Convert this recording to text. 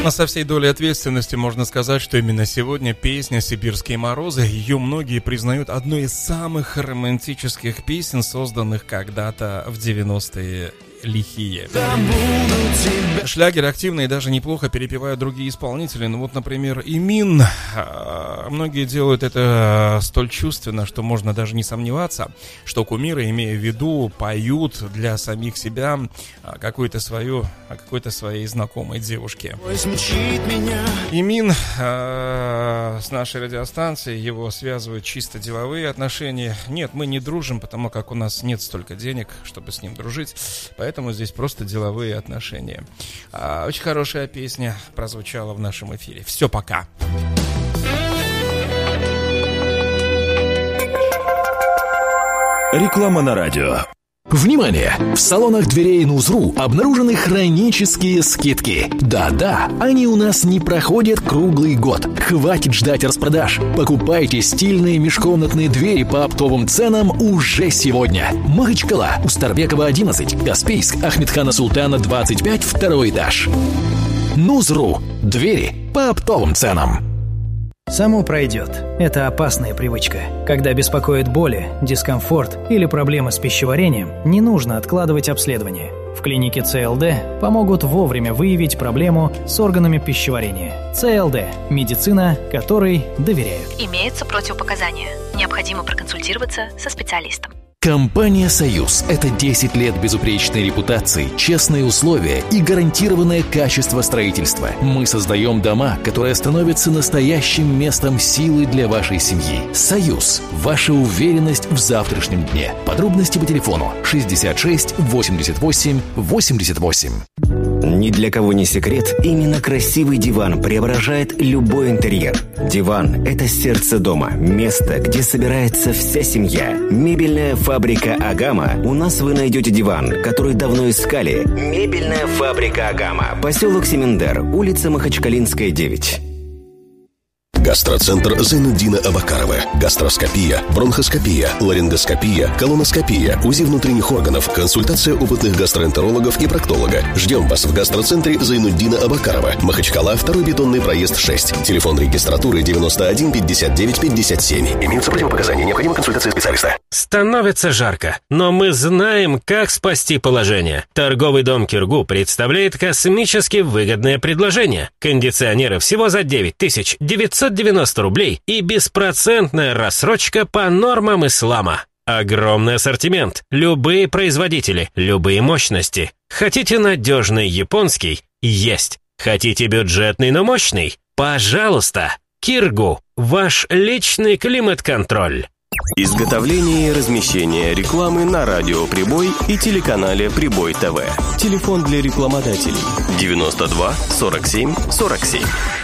Но со всей долей ответственности можно сказать, что именно сегодня песня «Сибирские морозы», ее многие признают одной из самых романтических песен, созданных когда-то в 90-е лихие. Шлягер активно и даже неплохо перепевают другие исполнители. Ну вот, например, Имин. Многие делают это столь чувственно, что можно даже не сомневаться, что кумиры, имея в виду, поют для самих себя какой-то своей знакомой девушке. Имин с нашей радиостанцией, его связывают чисто деловые отношения. Нет, мы не дружим, потому как у нас нет столько денег, чтобы с ним дружить. Поэтому здесь просто деловые отношения. Очень хорошая песня прозвучала в нашем эфире. Все, пока. Реклама на радио. Внимание! В салонах дверей Нузру обнаружены хронические скидки. Да-да, они у нас не проходят круглый год. Хватит ждать распродаж. Покупайте стильные межкомнатные двери по оптовым ценам уже сегодня. Махачкала, Устарбекова, 11, Каспийск, Ахмедхана Султана, 25, второй этаж. Нузру. Двери по оптовым ценам. Само пройдет. Это опасная привычка. Когда беспокоит боли, дискомфорт или проблемы с пищеварением, не нужно откладывать обследование. В клинике ЦЛД помогут вовремя выявить проблему с органами пищеварения. ЦЛД – медицина, которой доверяют. Имеются противопоказания. Необходимо проконсультироваться со специалистом. Компания «Союз» — это 10 лет безупречной репутации, честные условия и гарантированное качество строительства. Мы создаем дома, которые становятся настоящим местом силы для вашей семьи. «Союз» — ваша уверенность в завтрашнем дне. Подробности по телефону 66 88 88. Ни для кого не секрет, именно красивый диван преображает любой интерьер. Диван – это сердце дома, место, где собирается вся семья. Мебельная фабрика «Агама». У нас вы найдете диван, который давно искали. Мебельная фабрика «Агама». Поселок Семендер, улица Махачкалинская, 9. Гастроцентр Зайнуддина Абакарова. Гастроскопия, бронхоскопия, ларингоскопия, колоноскопия, УЗИ внутренних органов, консультация опытных гастроэнтерологов и проктолога. Ждем вас в гастроцентре Зайнуддина Абакарова. Махачкала, 2-й бетонный проезд 6. Телефон регистратуры 91 59 57. Имеются противопоказания. Необходима консультация специалиста. Становится жарко, но мы знаем, как спасти положение. Торговый дом «Киргу» представляет космически выгодное предложение. Кондиционеры всего за 9990 рублей и беспроцентная рассрочка по нормам ислама. Огромный ассортимент, любые производители, любые мощности. Хотите надежный японский? Есть. Хотите бюджетный, но мощный? Пожалуйста. «Киргу» – ваш личный климат-контроль. Изготовление и размещение рекламы на радио «Прибой» и телеканале «Прибой ТВ». Телефон для рекламодателей 92 47 47.